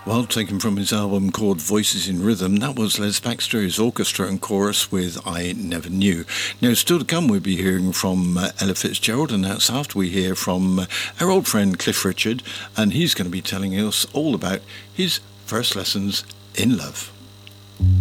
Well, taken from his album called Voices in Rhythm, that was Les Baxter's orchestra and chorus with I Never Knew. Now, still to come, we'll be hearing from Ella Fitzgerald, and that's after we hear from our old friend Cliff Richard, and he's going to be telling us all about his first lessons in love.